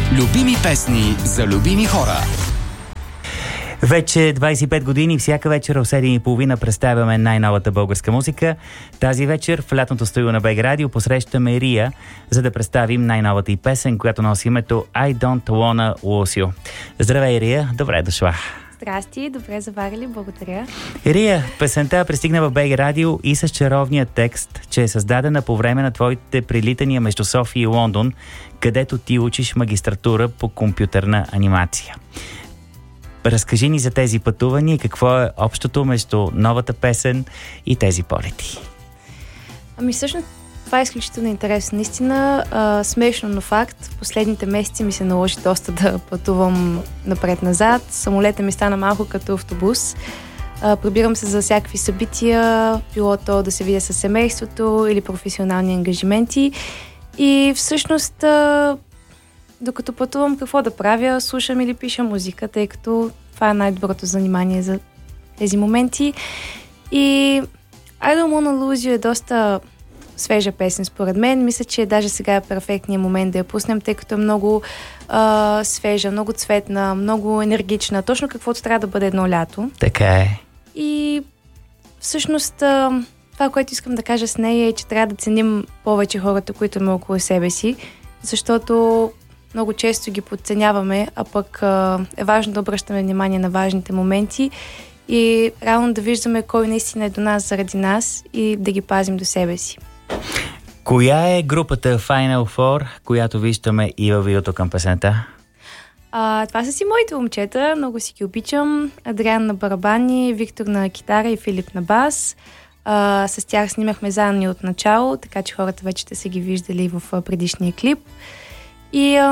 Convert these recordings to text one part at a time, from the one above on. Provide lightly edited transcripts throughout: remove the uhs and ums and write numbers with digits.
Любими песни за любими хора. Вече 25 години всяка вечер в 7:30 представяме най-новата българска музика. Тази вечер в лятното студио на БГ Радио посрещаме Рия, за да представим най-новата й песен, която носи името I Don't Wanna Lose You. Здравей, Рия, добре дошла. Здрасти, добре заварили, благодаря. Рия, песента пристигна в БГ Радио и с чаровния текст, че е създадена по време на твоите прилитания между София и Лондон, където ти учиш магистратура по компютърна анимация. Разкажи ни за тези пътувания и какво е общото между новата песен и тези полети. Всъщност това е изключително интересно. Наистина смешно, но факт. В последните месеци ми се наложи доста да пътувам напред-назад. Самолета ми стана малко като автобус. Прибирам се за всякакви събития, било то да се видя със семейството или професионални ангажименти. И всъщност докато пътувам, какво да правя? Слушам или пиша музика, тъй като това е най-доброто занимание за тези моменти. И I Don't Wanna Lose You е доста свежа песен, според мен. Мисля, че даже сега е перфектният момент да я пуснем, тъй като е много свежа, много цветна, много енергична. Точно каквото трябва да бъде едно лято. Така е. И всъщност това, което искам да кажа с нея е, че трябва да ценим повече хората, които имаме около себе си, защото много често ги подценяваме, а пък е важно да обръщаме внимание на важните моменти и реално да виждаме кой наистина е до нас заради нас и да ги пазим до себе си. Коя е групата Final Four, която виждаме и във видеото към песента? Това са си моите момчета, много си ги обичам. Адриан на барабани, Виктор на китара и Филип на бас. С тях снимахме заедно от начало, така че хората вече ще са ги виждали в предишния клип. И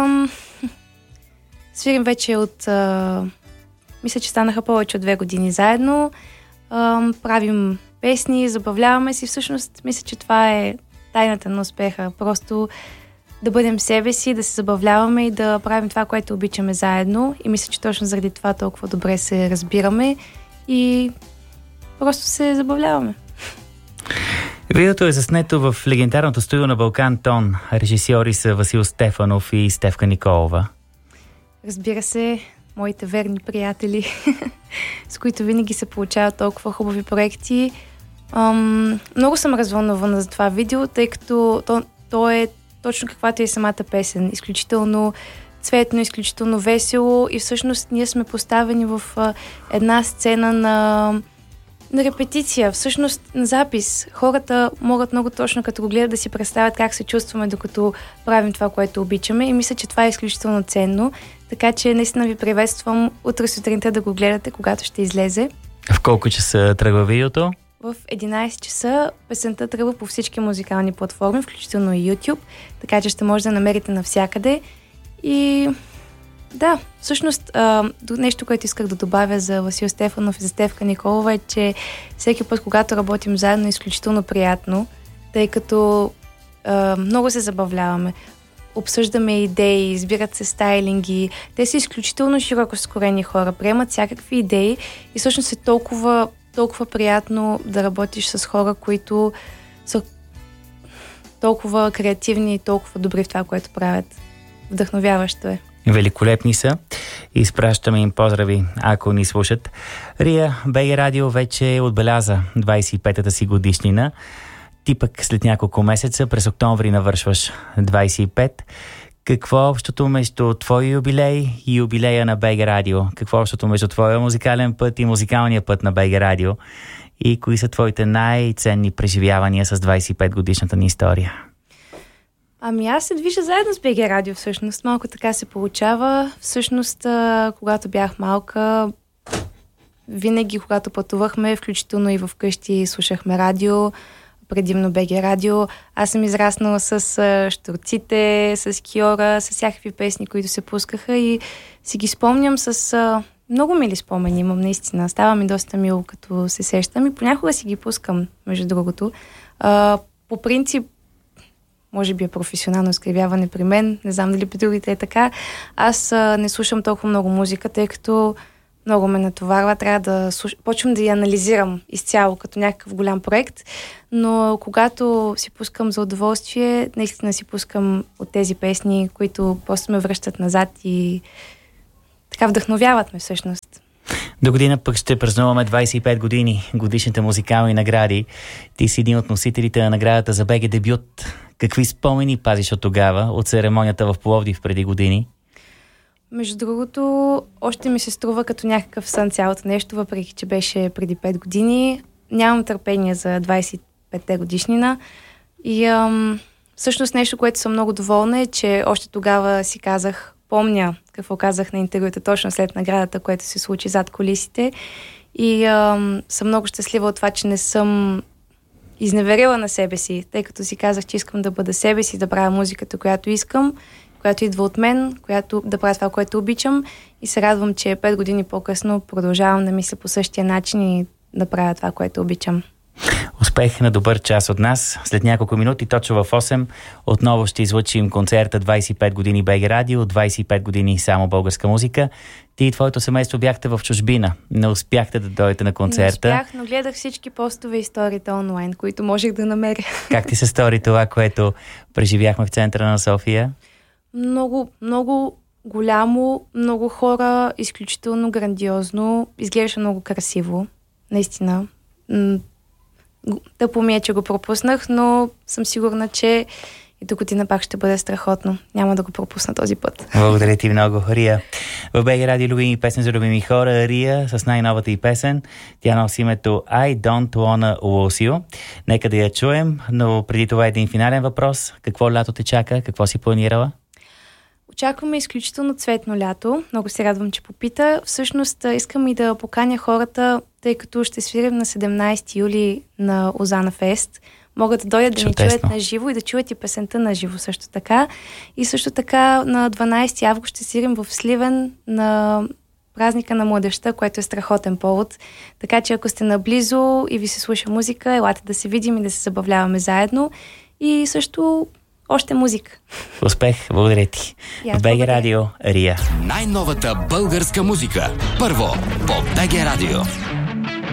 свирим вече от... мисля, че станаха повече от 2 години заедно. Правим песни, забавляваме си. Всъщност, мисля, че това е тайната на успеха. Просто да бъдем себе си, да се забавляваме и да правим това, което обичаме заедно. И мисля, че точно заради това толкова добре се разбираме и просто се забавляваме. Видеото е заснето в легендарното студио на Балкан Тон. Режисьори са Васил Стефанов и Стефка Николова. Разбира се, моите верни приятели, с които винаги се получават толкова хубави проекти. Много съм развълнувана за това видео, тъй като то е точно каквато е самата песен. Изключително цветно, изключително весело и всъщност ние сме поставени в една сцена на репетиция, всъщност на запис. Хората могат много точно, като го гледат, да си представят как се чувстваме, докато правим това, което обичаме и мисля, че това е изключително ценно. Така че наистина ви приветствам утре сутринта да го гледате, когато ще излезе. В колко часа тръгва видеото? В 11 часа песента тръгва по всички музикални платформи, включително и YouTube, така че ще може да намерите навсякъде. И да, всъщност нещо, което исках да добавя за Васил Стефанов и за Стефка Николова е, че всеки път, когато работим заедно, е изключително приятно, тъй като много се забавляваме. Обсъждаме идеи, избират се стайлинги. Те са изключително широко скорени хора, приемат всякакви идеи и всъщност е толкова приятно да работиш с хора, които са толкова креативни и толкова добри в това, което правят. Вдъхновяващо е. Великолепни са. Изпращаме им поздрави, ако ни слушат. Рия, БГ Радио вече отбеляза 25-та си годишнина. Ти пък след няколко месеца, през октомври навършваш 25. Какво е общото между твой юбилей и юбилея на БГ Радио? Какво е общото между твоя музикален път и музикалния път на БГ Радио? И кои са твоите най-ценни преживявания с 25-годишната ни история? Аз се движа заедно с БГ Радио, всъщност. Малко така се получава. Всъщност, когато бях малка, винаги, когато пътувахме, включително и вкъщи, слушахме радио, предимно БГ Радио. Аз съм израснала с Щурците, с Киора, с всякакви песни, които се пускаха и си ги спомням с много мили спомени имам, наистина. Става ми доста мило, като се сещам и понякога си ги пускам, между другото. По принцип, може би е професионално изкривяване при мен, не знам дали при другите е така. Аз не слушам толкова много музика, тъй като много ме натоварва. Трябва да почвам да я анализирам изцяло като някакъв голям проект, но когато си пускам за удоволствие, наистина си пускам от тези песни, които просто ме връщат назад и така вдъхновяват ме всъщност. До година пък ще празнуваме 25 години годишните музикални награди. Ти си един от носителите на наградата за БГ дебют. Какви спомени пазиш от тогава, от церемонията в Пловдив преди години? Между другото, още ми се струва като някакъв сън цялото нещо, въпреки че беше преди 5 години. Нямам търпение за 25-те годишнина. И всъщност нещо, което съм много доволна е, че още тогава си казах, помня какво казах на интервюта точно след наградата, което се случи зад кулисите. И съм много щастлива от това, че не съм изневерила на себе си, тъй като си казах, че искам да бъда себе си, да правя музиката, която искам, която идва от мен, която да правя това, което обичам, и се радвам, че 5 години по-късно продължавам да мисля по същия начин и да правя това, което обичам. Успех на добър час от нас. След няколко минути, точно в 8, отново ще излъчим концерта 25 години БГ Радио, 25 години само българска музика. Ти и твоето семейство бяхте в чужбина. Не успяхте да дойдете на концерта. Не успях, но гледах всички постове и историите онлайн, които можех да намеря. Как ти се стори това, което преживяхме в центъра на София? Много, много голямо, много хора, изключително грандиозно. Изглеждаше много красиво. Наистина. Тъпо ми е, че го пропуснах, но съм сигурна, че и до година пак ще бъде страхотно. Няма да го пропусна този път. Благодаря ти много, Рия. В БГ Радио любими песни за любими хора. Рия с най-новата и песен. Тя носи името I Don't Wanna Lose You. Нека да я чуем, но преди това един финален въпрос. Какво лято те чака? Какво си планирала? Очакваме изключително цветно лято. Много се радвам, че попита. Всъщност искам и да поканя хората, тъй като ще свирим на 17 юли на Озана Фест. Могат да дойдат да ни чуят на живо и да чуят и песента на живо също така. И също така на 12 август ще свирим в Сливен на празника на младежта, което е страхотен повод. Така че ако сте наблизо и ви се слуша музика, елате да се видим и да се забавляваме заедно. И също още музика. Успех, благодаря ти. В БГ Радио, Рия. Най-новата българска музика. Първо по БГ Радио.